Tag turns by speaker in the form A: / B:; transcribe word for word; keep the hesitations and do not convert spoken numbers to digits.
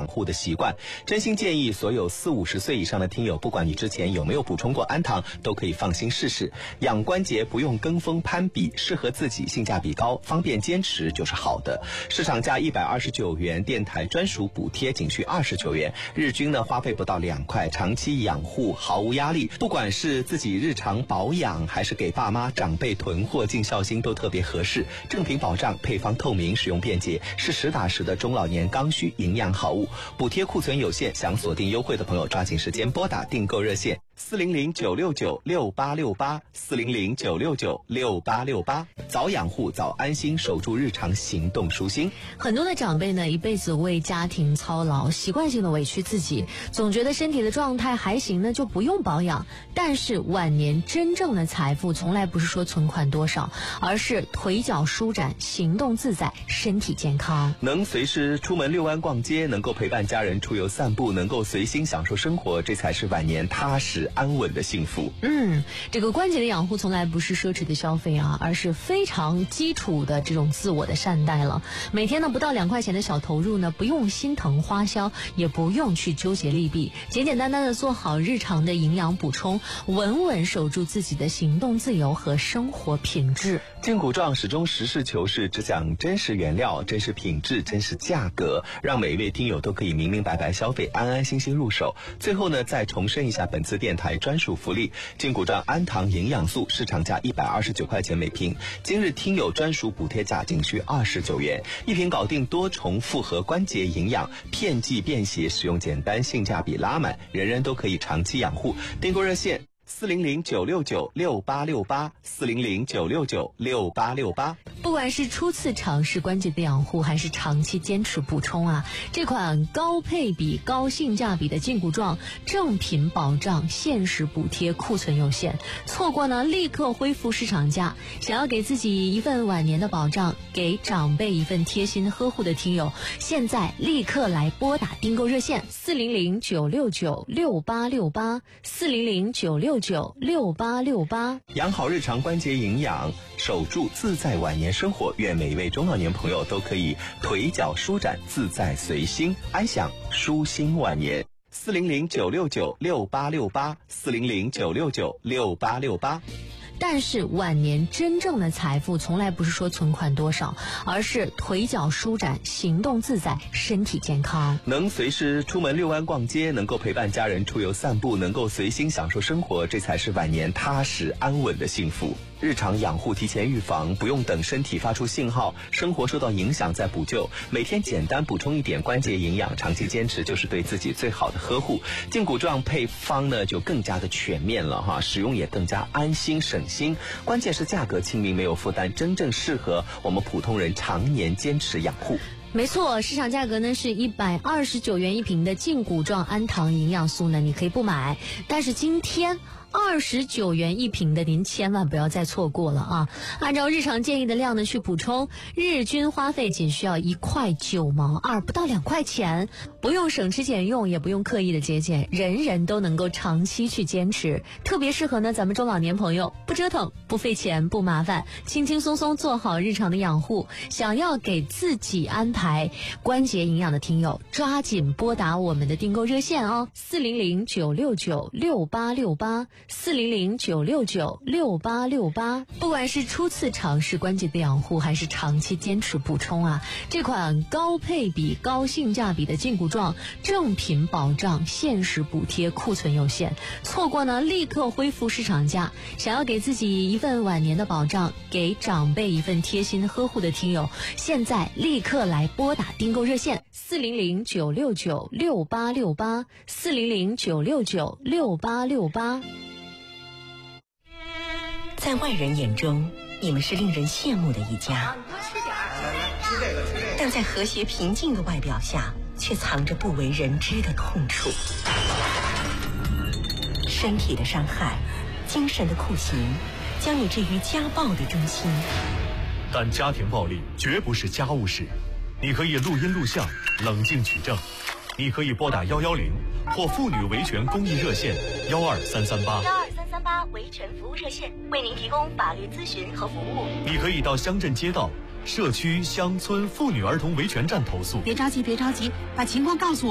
A: 养护的习惯。真心建议所有四五十岁以上的听友，不管你之前有没有补充过氨糖，都可以放心试试。养关节不用跟风攀比，适合自己，性价比高，方便坚持就是好的。市场价一百二十九元，电台专属补贴仅需二十九元，日均呢花费不到两块，长期养护毫无压力。不管是自己日常保养，还是给爸妈长辈囤货尽孝心，都特别合适。正品保障，配方透明，使用便捷，是实打实的中老年刚需营养好物。补贴库存有限，想锁定优惠的朋友，抓紧时间拨打订购热线四零零九六九六八六八四零零九六九六八六八，早养护早安心，守住日常行动舒心。
B: 很多的长辈呢，一辈子为家庭操劳，习惯性的委屈自己，总觉得身体的状态还行呢，就不用保养。但是晚年真正的财富，从来不是说存款多少，而是腿脚舒展，行动自在，身体健康。
A: 能随时出门遛弯逛街，能够陪伴家人出游散步，能够随心享受生活，这才是晚年踏实安稳的幸福。
B: 嗯，这个关节的养护从来不是奢侈的消费啊，而是非常基础的这种自我的善待了。每天呢不到两块钱的小投入呢，不用心疼花销，也不用去纠结利弊，简简单单的做好日常的营养补充，稳稳守住自己的行动自由和生活品质。
A: 劲骨壮始终实事求是，只讲真实原料、真实品质、真实价格，让每一位听友都可以明明白白消费，安安心心入手。最后呢，再重申一下本次电台专属福利：劲骨壮氨糖营养素市场价一百二十九块钱每瓶，今日听友专属补贴价仅需二十九元，一瓶搞定多重复合关节营养，片剂便携，使用简单，性价比拉满，人人都可以长期养护。订购热线四零零九六九六八六八四零零九六九六八六八。
B: 不管是初次尝试关节的养护，还是长期坚持补充啊，这款高配比高性价比的劲骨壮正品保障，限时补贴，库存有限，错过呢立刻恢复市场价。想要给自己一份晚年的保障，给长辈一份贴心呵护的听友，现在立刻来拨打订购热线四零零九六九六八六八四零零九六九六八六八。
A: 养好日常关节营养，守住自在晚年生活。愿每一位中老年朋友都可以腿脚舒展，自在随心，安享舒心晚年。四零零九六九六八六八四零零九六九六八六八。
B: 但是晚年真正的财富，从来不是说存款多少，而是腿脚舒展，行动自在，身体健康。
A: 能随时出门遛弯逛街，能够陪伴家人出游散步，能够随心享受生活，这才是晚年踏实安稳的幸福。日常养护提前预防，不用等身体发出信号，生活受到影响再补救。每天简单补充一点关节营养，长期坚持就是对自己最好的呵护。劲骨壮配方呢就更加的全面了哈，使用也更加安心省心。关键是价格亲民，没有负担，真正适合我们普通人常年坚持养护。
B: 没错，市场价格呢是一百二十九元一瓶的劲骨壮氨糖营养素呢，你可以不买，但是今天二十九元一瓶的您千万不要再错过了啊！按照日常建议的量呢去补充，日均花费仅需要一块九毛二，不到两块钱，不用省吃俭用，也不用刻意的节俭，人人都能够长期去坚持，特别适合呢咱们中老年朋友，不折腾，不费钱，不麻烦，轻轻松松做好日常的养护。想要给自己安排关节营养的听友，抓紧拨打我们的订购热线哦，四零零九六九六八六八四零零九六九六八六八。不管是初次尝试关节的养护，还是长期坚持补充啊，这款高配比高性价比的劲骨壮正品保障，限时补贴，库存有限，错过呢立刻恢复市场价。想要给自己一份晚年的保障，给长辈一份贴心呵护的听友，现在立刻来拨打订购热线四零零九六九六八六八四零零九六九六八六八。
C: 在外人眼中，你们是令人羡慕的一家，但在和谐平静的外表下，却藏着不为人知的痛处。身体的伤害，精神的酷刑，将你置于家暴的中心。
D: 但家庭暴力绝不是家务事，你可以录音录像，冷静取证。你可以拨打幺幺零或妇女维权公益热线幺二三三八。
C: 幺二三三八维权服务热线为您提供法律咨询和服务。
D: 你可以到乡镇街道、社区、乡村妇女儿童维权站投诉。
E: 别着急，别着急，把情况告诉我。